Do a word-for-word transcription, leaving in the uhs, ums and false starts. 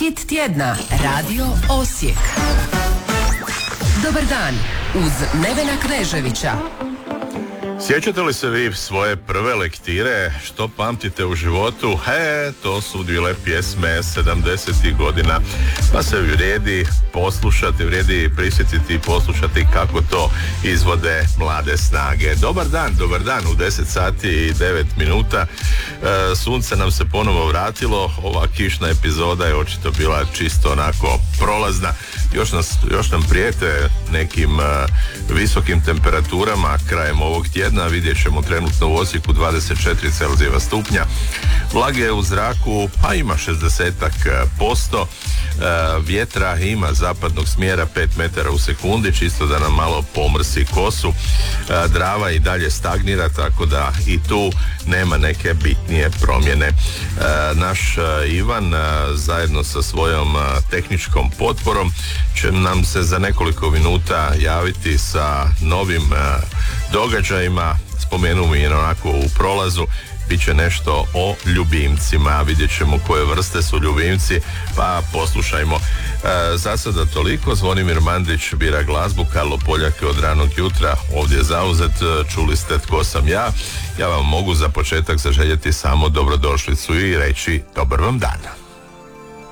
Hit tjedna, Radio Osijek. Dobar dan, uz Nevena Kneževića. Sjećate li se vi svoje prve lektire? Što pamtite u životu? He, to su bile pjesme sedamdesetih godina, pa se vrijedi poslušati, vrijedi prisjetiti i poslušati kako to izvode mlade snage. Dobar dan, dobar dan, u deset sati i devet minuta. E, sunce nam se ponovo vratilo, ova kišna epizoda je očito bila čisto onako prolazna. Još, nas, još nam prijete nekim uh, visokim temperaturama krajem ovog tjedna. Vidjet ćemo trenutno u Osijeku dvadeset četiri Celzijeva stupnja. Vlage je u zraku, pa ima šezdesetak posto. Uh, vjetra ima zapadnog smjera pet metara u sekundi, čisto da nam malo pomrsi kosu. Uh, Drava i dalje stagnira, tako da i tu nema neke bitnije promjene. Uh, naš uh, Ivan uh, zajedno sa svojom uh, tehničkom potporom će nam se za nekoliko minuta javiti sa novim uh, događajima. Spomenuo mi je onako u prolazu, bit će nešto o ljubimcima, vidjet ćemo koje vrste su ljubimci, pa poslušajmo. E, za sada toliko. Zvonimir Mandić bira glazbu, Karlo Poljak je od ranog jutra ovdje zauzet, čuli ste tko sam ja. Ja vam mogu za početak zaželjeti samo dobrodošlicu i reći dobar vam dan.